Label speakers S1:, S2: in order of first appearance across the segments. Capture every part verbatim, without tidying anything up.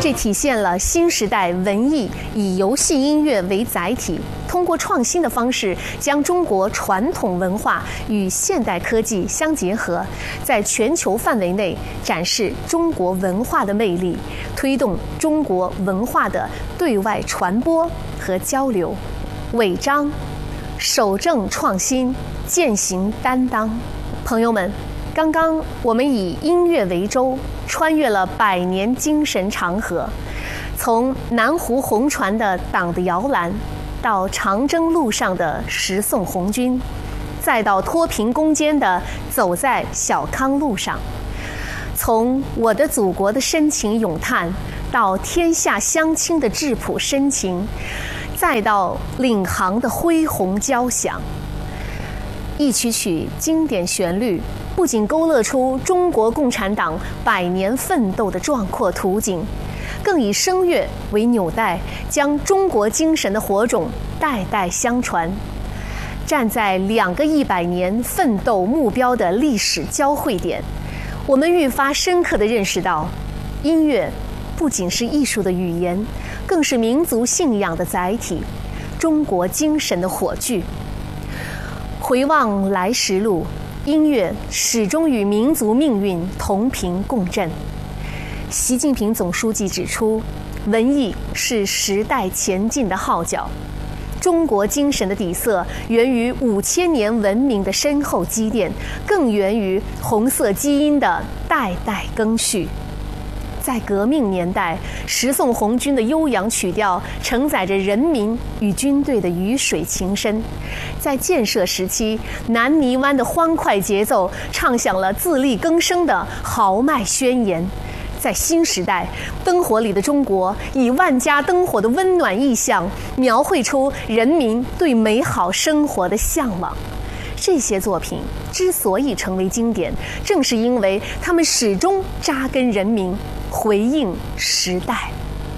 S1: 这体现了新时代文艺以游戏音乐为载体，通过创新的方式将中国传统文化与现代科技相结合，在全球范围内展示中国文化的魅力，推动中国文化的对外传播和交流。违章、守正创新、践行担当。朋友们，刚刚我们以音乐为舟，穿越了百年精神长河，从南湖红船的党的摇篮，到长征路上的十送红军，再到脱贫攻坚的走在小康路上，从我的祖国的深情咏叹，到天下乡亲的质朴深情，再到领航的恢宏交响。一曲曲经典旋律不仅勾勒出中国共产党百年奋斗的壮阔图景，更以声乐为纽带，将中国精神的火种代代相传。站在两个一百年奋斗目标的历史交汇点，我们愈发深刻地认识到，音乐不仅是艺术的语言，更是民族信仰的载体，中国精神的火炬。回望来时路，音乐始终与民族命运同频共振。习近平总书记指出，文艺是时代前进的号角，中国精神的底色源于五千年文明的深厚积淀，更源于红色基因的代代更续。在革命年代，十送红军的悠扬曲调承载着人民与军队的鱼水情深；在建设时期，南泥湾的欢快节奏唱响了自力更生的豪迈宣言；在新时代，灯火里的中国以万家灯火的温暖意象，描绘出人民对美好生活的向往。这些作品之所以成为经典，正是因为他们始终扎根人民，回应时代。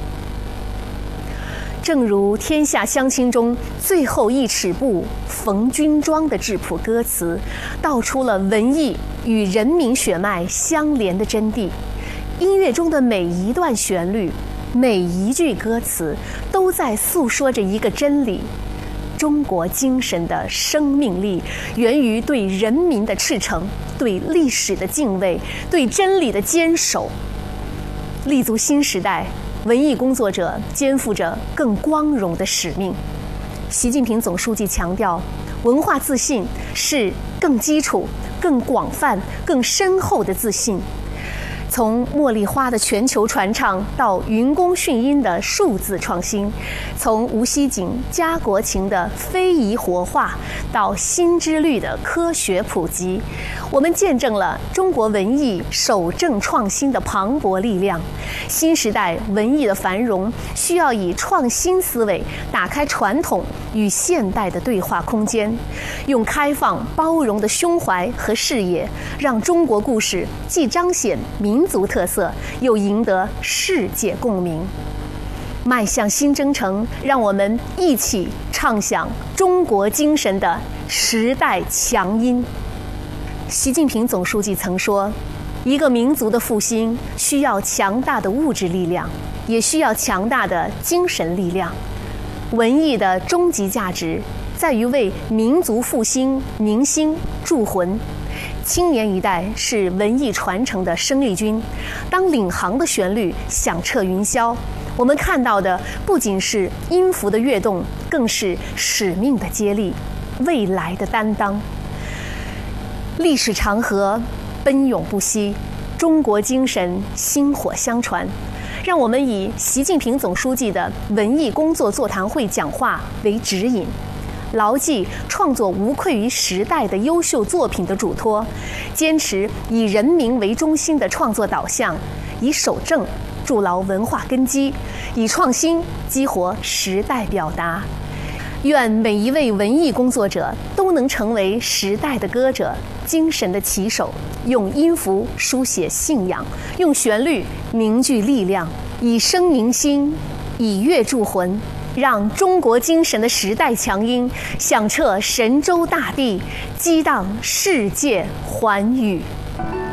S1: 正如《天下乡亲》中最后一尺布缝军装的质朴歌词，道出了文艺与人民血脉相连的真谛。音乐中的每一段旋律，每一句歌词，都在诉说着一个真理：中国精神的生命力源于对人民的赤诚，对历史的敬畏，对真理的坚守。立足新时代，文艺工作者肩负着更光荣的使命。习近平总书记强调，文化自信是更基础、更广泛、更深厚的自信。从茉莉花的全球传唱到云宫迅音的数字创新，从无锡景、家国情的非遗活化到新之律的科学普及，我们见证了中国文艺守正创新的磅礴力量。新时代文艺的繁荣需要以创新思维打开传统与现代的对话空间，用开放包容的胸怀和视野，让中国故事既彰显民族特色，又赢得世界共鸣。迈向新征程，让我们一起唱响中国精神的时代强音。习近平总书记曾说，一个民族的复兴需要强大的物质力量，也需要强大的精神力量。文艺的终极价值在于为民族复兴凝心铸魂。青年一代是文艺传承的生力军，当领航的旋律响彻云霄，我们看到的不仅是音符的跃动，更是使命的接力，未来的担当。历史长河奔涌不息，中国精神薪火相传。让我们以习近平总书记的文艺工作座谈会讲话为指引，牢记创作无愧于时代的优秀作品的嘱托，坚持以人民为中心的创作导向，以守正筑牢文化根基，以创新激活时代表达。愿每一位文艺工作者都能成为时代的歌者，精神的旗手，用音符书写信仰，用旋律凝聚力量，以声凝心，以乐铸魂，让中国精神的时代强音响彻神州大地，激荡世界寰宇。